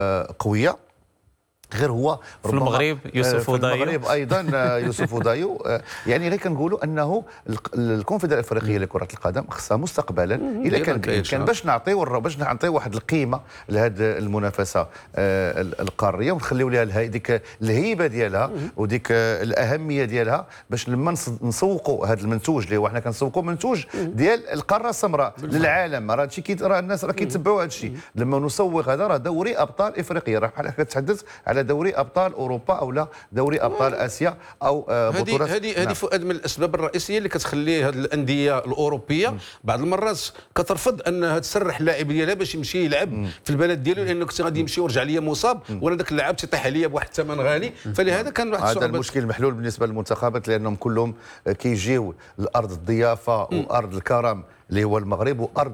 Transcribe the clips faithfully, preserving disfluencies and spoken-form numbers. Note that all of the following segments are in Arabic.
قويه. غير هو في المغرب يوسف دايو، في المغرب ايضا يوسف دايو. يعني غير كنقولوا انه الكونفدراليه الافريقيه لكره القدم خصها مستقبلا الا كان بامكان باش نعطيو باش نعطيو واحد القيمه لهذه المنافسه القاريه ونخليو لها ديك الهيبه ديالها وديك الاهميه ديالها، باش لما نسوقوا هذا المنتوج اللي هو حنا كنسوقوا منتوج ديال القاره السمراء للعالم. راه هادشي راه الناس راه كيتبعوا هذا الشيء. لما نسوق هذا راه دوري ابطال افريقيا، راه بحال كتحدث على دوري ابطال اوروبا او لا دوري ابطال اسيا او بطولات. هذه هذه فؤاد من الاسباب الرئيسيه اللي كتخلي هذه الانديه الاوروبيه بعض المرات كترفض انها تسرح اللاعب ديالها باش يمشي يلعب مم. في البلد ديالو، لانه كنت غادي يمشي ويرجع لي مصاب ولا ذاك اللاعب تيطيح عليا بواحد الثمن غالي. فلهذا كان واحد هذا المشكل محلول بالنسبه للمنتخبات، لانهم كلهم كيجيو لارض الضيافه وارض الكرم اللي هو المغرب، وارض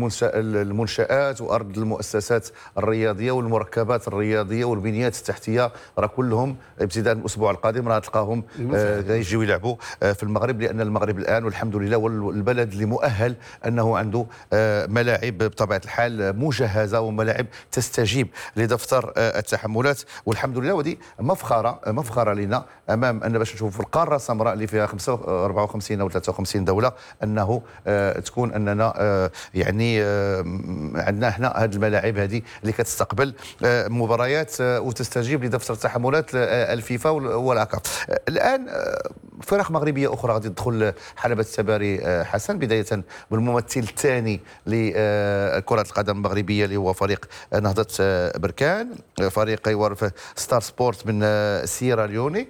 المنشآت وارض المؤسسات الرياضيه والمركبات الرياضيه والبنيات التحتيه. راه كلهم ابتداء من الاسبوع القادم راه تلقاهم غيجيو يلعبوا في المغرب، لان المغرب الان والحمد لله هو البلد اللي مؤهل انه عنده ملاعب بطبيعه الحال مجهزه وملاعب تستجيب لدفتر التحملات، والحمد لله. ودي مفخره مفخره لنا امام ان باش نشوفوا القاره السمراء اللي فيها أربعة وخمسين او ثلاثة وخمسين دوله انه تكون اننا يعني عندنا هنا هذه الملاعب هذه اللي كتستقبل مباريات وتستجيب لدفتر التحملات الفيفا والعكاف. الان فرق مغربيه اخرى غادي تدخل حلبة التباري حسن، بدايه بالممثل الثاني لكره القدم المغربيه اللي هو فريق نهضه بركان، فريق يورف ستار سبورت من سيراليوني.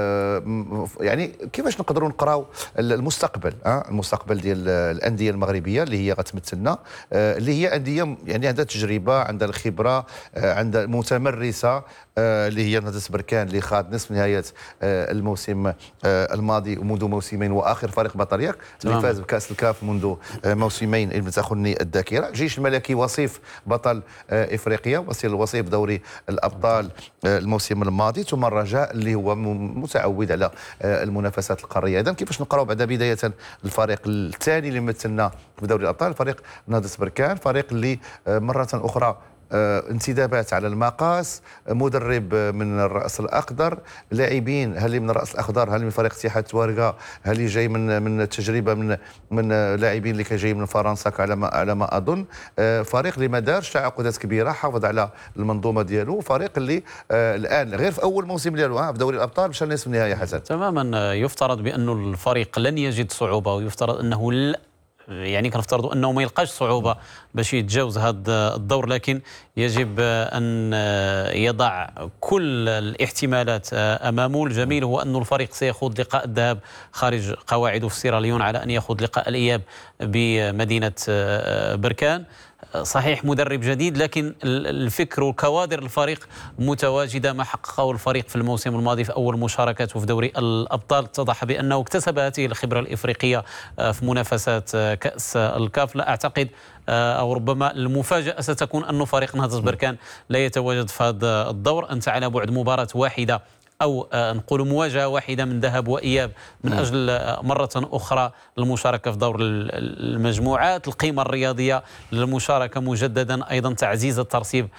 يعني كيفاش نقدروا نقراو المستقبل المستقبل ديال الانديه المغربيه اللي هي غتمثلنا، اللي هي انديه يعني عندها تجربه، عندها الخبره، عندها متمرسه، اللي هي نهضه بركان اللي خاض نصف نهايه الموسم الماضي ومنذ موسمين، واخر فريق بطل اللي فاز بكاس الكاف منذ موسمين ان تاخذني الذاكره. الجيش الملكي وصيف بطل افريقيا، وصل وصيف دوري الابطال الموسم الماضي، ثم الرجاء اللي هو متعود على المنافسات القاريه. اذا كيفاش نقراو بعد بدايه الفريق الثاني اللي مثلنا في دوري الابطال، فريق نهضه بركان، فريق اللي مره اخرى انتدابات على المقاس، مدرب من الراس الاخضر، لاعبين هل من الراس الاخضر، هل من فريق اتحاد توارقه، هل جاي من من التجربه من من لاعبين اللي كجاي من فرنسا على ما على ما اظن. فريق اللي ما دارش تعاقدات كبيره، حافظ على المنظومه ديالو، فريق اللي الان غير في اول موسم ديالو في دوري الابطال مشى لنصف النهائي حسن. تماما. يفترض بانه الفريق لن يجد صعوبه، ويفترض انه لا يعني كنفترضوا انه ما يلقاش صعوبه باش يتجاوز هذا الدور، لكن يجب ان يضع كل الاحتمالات امامه. الجميل هو أن الفريق سيخوض لقاء الذهاب خارج قواعده في سيراليون على ان يخوض لقاء الاياب بمدينه بركان. صحيح مدرب جديد، لكن الفكر وكوادر الفريق متواجده. ما حققه الفريق في الموسم الماضي في اول مشاركاته في دوري الابطال اتضح بانه اكتسب هذه الخبره الافريقيه في منافسات كاس الكاف. لا اعتقد او ربما المفاجاه ستكون انه فريق نهضه بركان لا يتواجد في هذا الدور. انت على بعد مباراه واحده أو نقول مواجهة واحدة من ذهاب وإياب من أجل مرة أخرى المشاركة في دور المجموعات. القيمة الرياضية للمشاركة مجددا، أيضا تعزيز الترتيب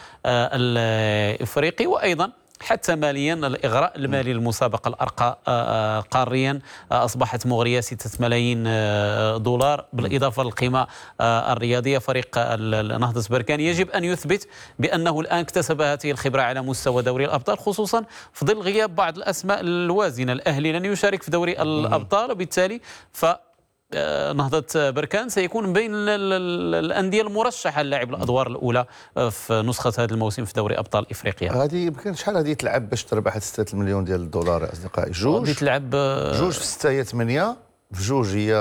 الإفريقي، وأيضا حتى ماليا الإغراء المالي للمسابقة الأرقى قاريا أصبحت مغرية ستة ملايين دولار، بالإضافة للقيمة الرياضية. فريق نهضة بركان يجب أن يثبت بأنه الآن اكتسب هذه الخبرة على مستوى دوري الأبطال، خصوصا في ظل غياب بعض الأسماء الوازنة. الأهلي لن يشارك في دوري الأبطال، وبالتالي ف نهضة بركان سيكون من بين الأندية المرشحة للعب الأدوار الأولى في نسخة هذا الموسم في دوري أبطال إفريقيا. هذه يمكن شحال هذه تلعب باش تربح ستة مليون ديال الدولار يا أصدقائي؟ جوج هذه تلعب جوج في ستة هي ثمانية، في جوج هي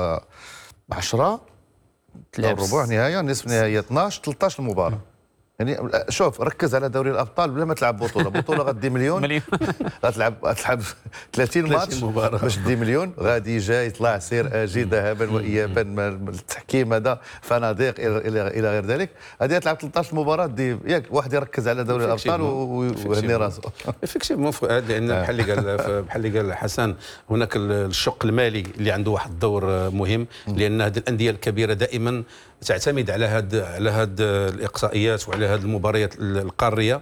عشرة، تلعب ربع نهاية، نصف نهاية اثناش، ثلاثة عشر مباراة. يعني شوف ركز على دوري الابطال بلا ما تلعب بطوله، بطوله غدي مليون غتلعب غتلعب ثلاثين ماتش باش دي مليون، غادي جاي طلع سير اجي ذهابا وايابا، التحكيم هذا فنادق الى الى غير ذلك. هذه تلعب ثلاثة عشر مباراه دي ياك واحد يركز على دوري الابطال ويهني راسه. افكتيفمون فؤاد، لان بحال اللي قال بحال اللي قال حسن، هناك الشق المالي اللي عنده واحد الدور مهم، لان هذه الانديه الكبيره دائما تعتمد على هاد على هاد الاقصائيات وعلى هاد المباريات القاريه